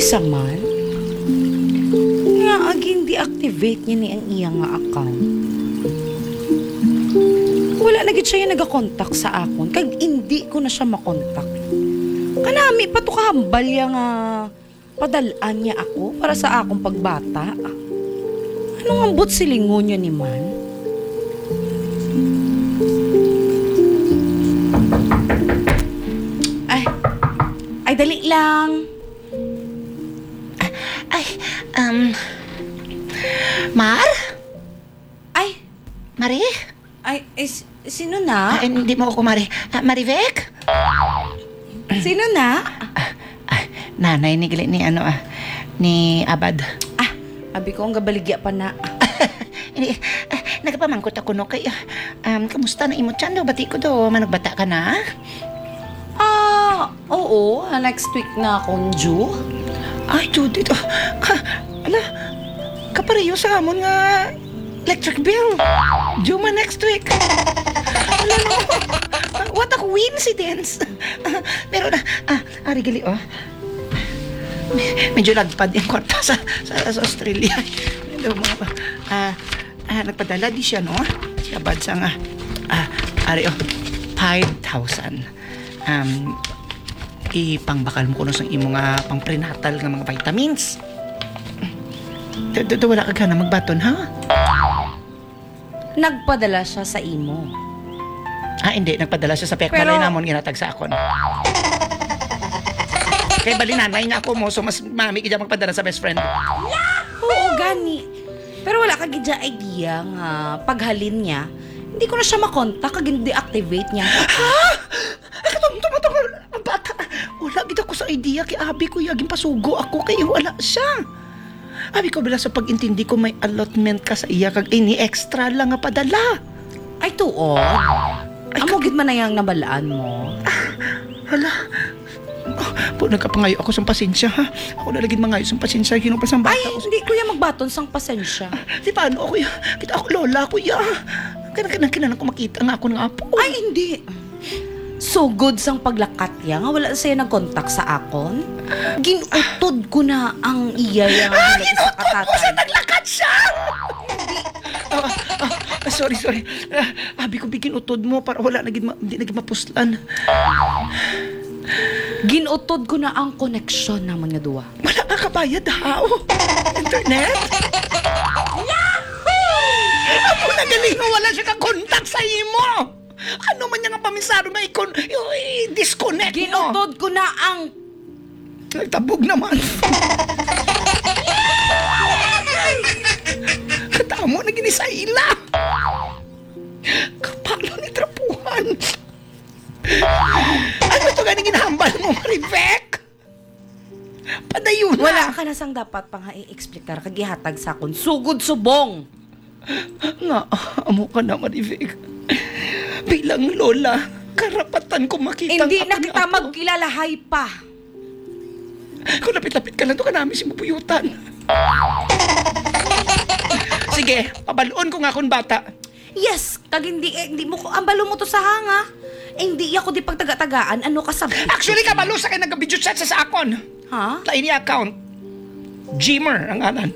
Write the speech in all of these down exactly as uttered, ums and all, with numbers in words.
Kinsa man? Nga aging deactivate niya ni ang iya nga account. Wala na gid siya yung nagakontak sa akon. Kag hindi ko na siya makontak. Kanami pa to kahambal ya nga padalaan niya ako para sa akong pagbata. Anong ambot silingon niya ni man? Ay, ay dali lang. Ay, um... Mar? Ay, Mari? ay, ay s- sino na? Ay, hindi mo ako Mari. Ah, Marivek? Sino na? Ah, nanay ni gali ni ano ah, ni Abad. Ah, abi ko ang gabaligya pa na. Hindi, ah, nagpamangkot ako no kay, ah, um, kamusta na imo tiyan do? Bati ko do, managbata ka na? Ah, oo, next week na akong due. Ay, Judy, to. Ka, ala, kapareho sa amon nga electric bill. Due man next week. Ala, no. What a coincidence. Ah, pero na, ah, ari gali, oh. Medyo lagpad yung kwarta sa, sa, sa Australia. Medyo mga pa. Ah, ah, nagpadala di siya, no? Siya bad sa nga. Ah, ari, oh. five thousand. Um, ipangbakal mo ko sa imo nga pang prenatal nga mga vitamins. Dito wala ka gana magbaton, ha? Nagpadala siya sa imo. Ah, hindi. Nagpadala siya sa pekmalay Pero- namon ginatag sa akon. Kaya bali nanay niya ako mo, so mas mami kaya magpadala sa best friend. Oo, gani. Pero wala ka gidya idea nga paghalin niya, hindi ko na siya makontak kag deactivate niya. Katong tumatong ang bata. Wala gid ako sa idea kay abi ko yaging pasugo ako kay wala siya. Abi ko bila sa pag-intindi ko may allotment ka sa iya kag ini extra lang nga padala. Ay tuod. Amo gid man na yang nabalaan mo. Hala. Oh, po nagkapangayo ako sa pasensya ha. Ako na laging mangayo sa pasensya kino pa sa bata. Ay, hindi ko yan magbaton sang pasensya. Di paano ako ya? Kita ako lola ko ya. Kanang kanang ko makita nga ako ng apo. Ay, hindi. So good sang paglakat ya nga wala siya nagkontak sa akon. Ginutod ko na ang iya yang Ah, sa ginutod mo sa katatay. naglakad siya! Ah, ah, ah, sorry, sorry. Ah, abi ko bigin utod mo para wala naging ma- hindi naging mapuslan. Ginutod ko na ang koneksyon naman nga duwa. Wala nga kabayad ha. Oh. Internet? Yahoo! Ako na galing nga wala siya kakontak sa imo. Ano man niya nga pamisaro na ikon, i-disconnect mo. Ginutod ko na ang Nagtabog naman. Katao mo, naging isa ila. Kapalo ni trapuhan. Ano ito ganing ginahambal mo, Marivek? Padayon na. wala ka na sang dapat pang i-explicar kag ihatag sa akon. Sugod subong. Nga, amo ka na, Marivek. Bilang lola, karapatan ko makita Hindi ang na apo kita ni apo. magkilalahay pa. Kung lapit-lapit ka lang, to ka namin si mupuyutan. Sige, pabaloon ko nga kung bata. Yes, kag hindi, eh, hindi mo ko, ang balo mo to sa hanga. Eh, hindi ako di pagtaga-tagaan, ano ka sabi? Actually, kabalo sa kayo nag-video chat sa akon. Ha? Lain ni account. Gmer ang anan.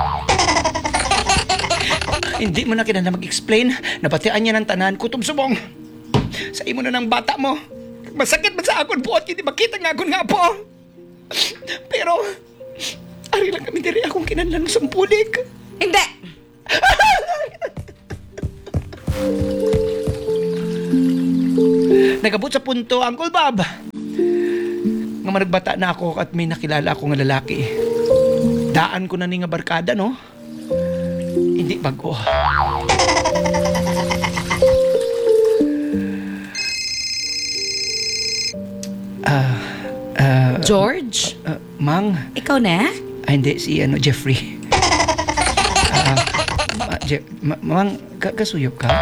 Hindi mo na kinala mag-explain. Nabatian niya ng tanan, kutob subong. Sa imo na ng bata mo. Masakit man sa akon po at hindi makita nga akon nga po. Pero, ari lang kami diri akong kinanlan sa pulig. Hindi! Nagabot sa punto, Uncle Bob. Nga managbata na ako at may nakilala ako nga lalaki. Daan ko na ni nga barkada, no? Hindi bago. Ah, ah, George? ah, Mang, Ikaw na? ah, hindi, si ano, Jeffrey. Ah, ma- Je- ma- Mang, ka- kasuyop ka?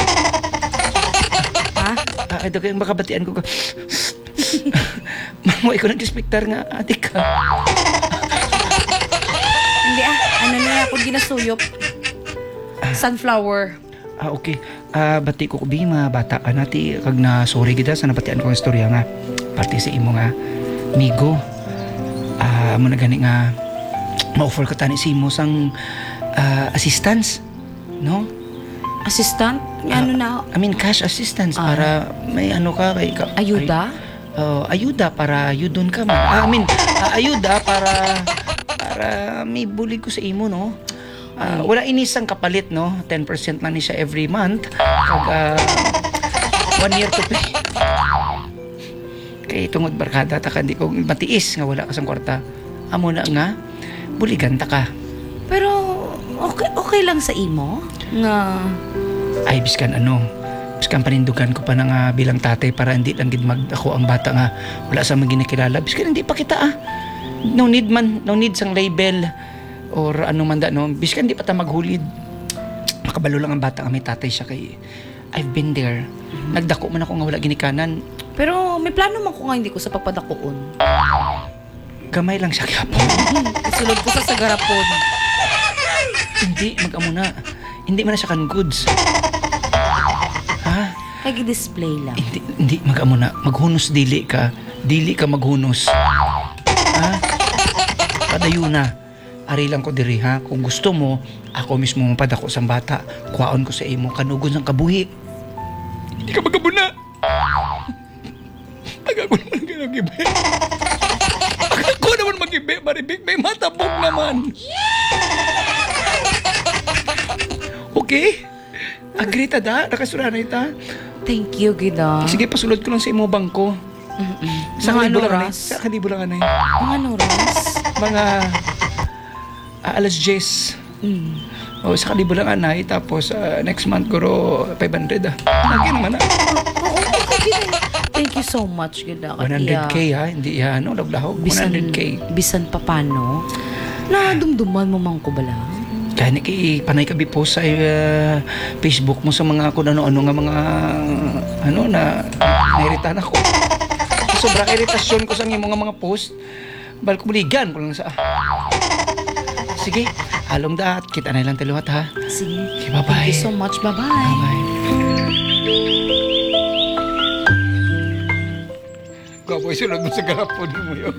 Ha? Ah, ito kayong makabatian ko ka. Mang, mo ikaw nag-inspektar nga, adik ka. Hindi ah, ano na ako ginasuyop? Sunflower. Ah, okay. Ah, bati ko kubi mga bata ka nati kag na sorry kita sa napatian kong istorya nga. Parte sa imo nga migo. Ah, uh, amo na gani nga ma-offer ka tani si mo sang uh, assistance, no? Assistant? Ano na? I mean cash assistance Ah. para may ano ka kay ka, Ayuda? ay- oh, ayuda para yudon ka man. Ah, I mean ah, ayuda para para may bulig ko sa imo, no? Ah, wala inisang kapalit, no? ten percent lang ni siya every month kag ah, one year to pay. Kay tungod barkada ta ka di ko matiis nga wala ka sang kwarta. Amo na nga buligan ta ka. Pero, okay, okay lang sa imo? Nga, Ay biskan ano, biskan panindugan ko pa na nga bilang tatay para hindi lang gid mag ako ang bata nga wala sa maginikilala. Biskan hindi pa kita ah. No need man, no need sang label or ano man da no. Biskan di pa ta maghulid. Makabalo lang ang bata nga may tatay siya kay I've been there. Nagdako man ako nga wala ginikanan. pero may plano man ko nga hindi ko sa papadakuon. Gamay lang siya gyapon. Isulod ko sa sagarapon. Hindi mag-amo na. Hindi man na siya kan goods. Ha? Kagi-display lang. Hindi, hindi mag-amo na. Maghunos dili ka. Dili ka maghunos. Ha? Padayo na. Ari lang ko diri ha. Kung gusto mo, ako mismo mapadako sa bata. Kuwaon ko sa imo kanugon sang kabuhi. Hindi ka magabuna. Tagago naman ka nag-ibe. Ako naman mag-ibe, Maribik. May matabog naman. Okay? Agree ta da? Nakasura na ita? Thank you, Gida. Sige, pasulod ko lang sa imo bangko. Mm-mm. Sa Mga kalibo lang oras? Sa kalibo lang anay. Mga oras? Mga ah, alas diyes. Mm. O, sa kalibo lang anay. Tapos ah, next month guro five hundred ah. Lagi naman ah. Oo, okay, Gida. Thank you so much, Gida. one hundred K ha. Hindi yan. Ano, laglahog. Bisan, one hundred K. bisan pa paano? Na dumduman mo man ko bala? Kaya ni kay panay ka post sa uh, Facebook mo sa mga kung ano-ano nga mga ano na nairitan ako. Sobrang iritasyon ko sa imo nga mga post. Bal ko buligan ko lang sa. Sige, halong daat. Kita na lang taluhat ha. Sige. Okay, bye-bye. Thank you so much. Bye-bye. Bye. Kapoy, sunod mo sa garapon mo yun.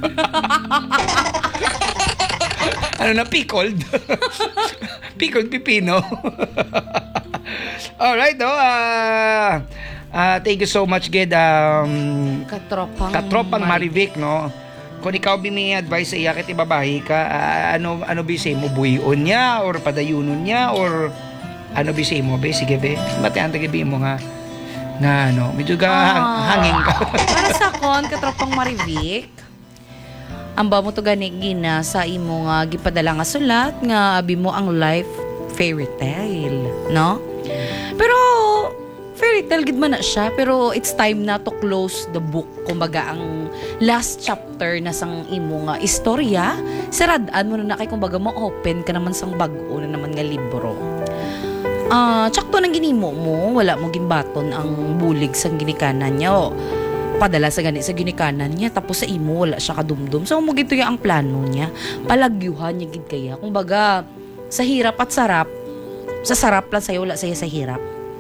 Ano na, pickled? Pickled pipino. Alright, no? Uh, uh, thank you so much, Ged. Um, Katropang, katropang Mari- Marivic, no? Kung ikaw may advice sa iya, kiti babae ka, ah, ano, ano bisay mo? Buyon niya? Or padayunon niya? Or ano bisay mo? Be, sige, be. Batihan tagabi mo nga. Nga, ano, medyo ga Ah. hanging ka. Para sa kon, katropang Marivic, ang ba mo to gani gina sa imo nga gipadala nga sulat nga abi mo ang life fairy tale, no? Pero fairy tale gid man na siya, pero it's time na to close the book. Kumbaga ang last chapter na sang imo nga istorya, sirad-an mo na na kay kumbaga mo open ka naman sang bag-o na naman nga libro. Ah, tsakto nang ginimo mo, wala mo gimbaton ang bulig sang ginikanan niya. O, padala sa gani sa ginikanan niya, tapos sa imo wala siya kadumdum. So mo gito ang plano niya. Palagyuhan niya gid kaya. Kung baga sa hirap at sarap, sa sarap lang sa'yo, wala sa'yo sa hirap.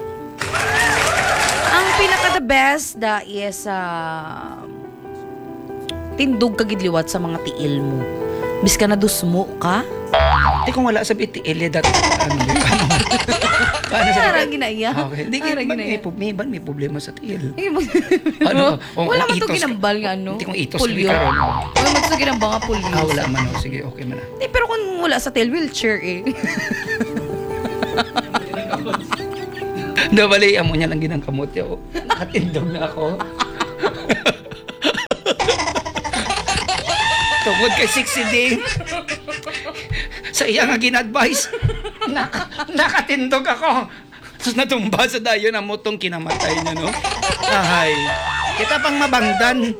Ang pinaka the best da is uh, tindog ka gid liwat sa mga tiil mo. Bis ka na dusmo ka. Di kung wala sa B T L, that, ano, ano, ano, sa Arang ginaya. Okay. Hindi, Arang may, ginaya. may, may, may problema sa tiil. Ano? Kung- Wala kung man to itos ka- ginambal nga ano. Hindi kung itos Polio. ka ron. Wala man to ginambal nga polio. Ah, wala man. Oh. Sige, okay man. ah. Eh, pero kung wala sa tail, wheelchair eh. Nabali, amo niya lang ginang kamot. Yo. Nakatindog na ako. Tungod kay sixty day. Sa iya nga gin-advise. Nak nakatindog ako. Tapos natumba sa dayo na motong kinamatay niya, no? Ahay. Kita pang mabangdan.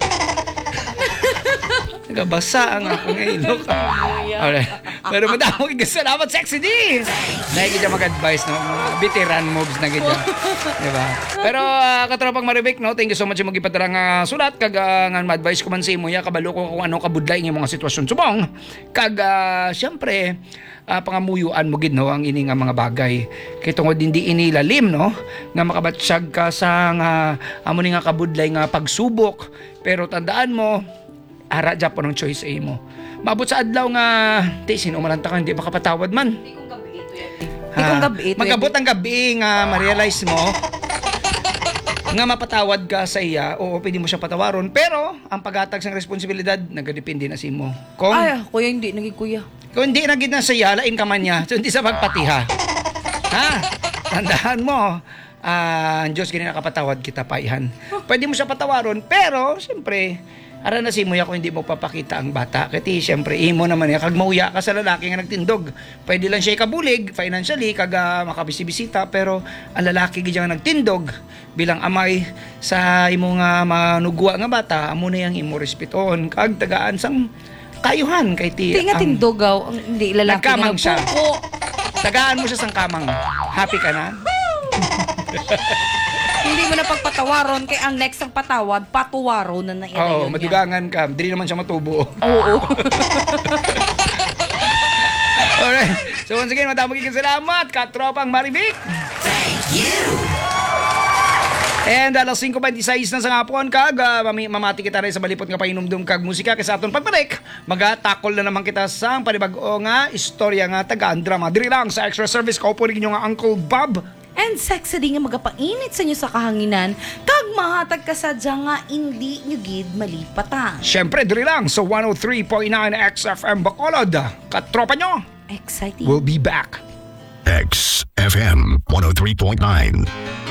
Nagabasa ang akong ilok. Alright. Pero madamo kay salamat sexy D. Dahil kita mag-advise no, mga veteran moves na gid. Diba? Pero uh, katropang Marivic no, thank you so much mo gipadala nga sulat kag uh, nga ma-advise ko man sa imo ya kabalo ko kung ano kabudlay ng mga sitwasyon subong. Kag uh, syempre uh, pangamuyuan mo gid no ang ini nga mga bagay. Kay tungod hindi ini lalim no nga makabatsyag ka sa nga amo ni nga kabudlay nga pagsubok. Pero tandaan mo ara Japon ang choice ay mo. Mabot sa adlaw nga, ti, sino malanta ka, hindi makapatawad man. Ikong gabi ito yan. Ha, Ikong gabi ito magabot ang gabi nga ma-realize mo nga mapatawad ka sa iya, oo, pwede mo siya patawaron. Pero, ang paghatag sa responsibilidad, nagadepende na si mo. Kung, Ay, kuya, hindi. Naging kuya. kung hindi na gid na sa iya, lain ka man niya. So, hindi sa pagpatiha. Ha? Tandaan mo, ah, ang Diyos ganyan nakapatawad kita pa ihan. Pwede mo siya patawaron, pero, siyempre, ara na si Muya kung hindi mo papakita ang bata. Kasi siyempre, imo naman niya, kag mauya ka sa lalaki nga nagtindog. Pwede lang siya ikabulig, financially, kag uh, makabisibisita, pero ang lalaki gid nga nagtindog, bilang amay sa imo nga manugwa nga bata, amo na yang imo respeton, kag tagaan sang kayuhan kay ti. Hindi nga ang- tindogaw. Ang hindi lalaki Nagkamang siya. nagpuko. Tagaan mo siya sang kamang. Happy ka na? Hindi mo na pagpatawaron. Kaya ang next ang patawad, patuwaro na na yan. Oo, yun yan. madugangan ka. Dili naman siya matubo. Oo. Alright. So once again, matamang ikin salamat, katropang Marivic. Thank you. And alas five twenty-six na sa ngapon kag uh, mami- mamati kita rin sa balipot nga painumdum kag musika kaysa aton pagbalik. Magatakol na naman kita sa panibag-o nga istorya nga tagaan drama. Diri lang sa Extra Service ko po rin nga Uncle Bob. And sexy di nga magapainit sa inyo sa kahanginan, kag mahatag ka sadya nga hindi nyo gid malipatan. Syempre diri lang sa one oh three point nine X F M Bacolod. Katropa nyo. Exciting. We'll be back. X F M one oh three point nine.